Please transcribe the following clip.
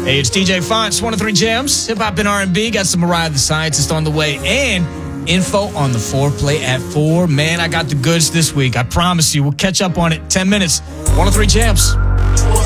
Hey, it's DJ Fonts, 103 Jams, hip-hop and R&B. Got some Mariah the Scientist on the way, and info on the foreplay at 4. Man, I got the goods this week. I promise you. We'll catch up on it 10 minutes. 103 Jams.